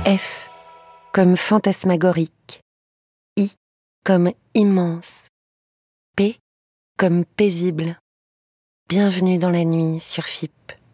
F comme fantasmagorique, I comme immense, P comme paisible. Bienvenue dans la nuit sur FIP.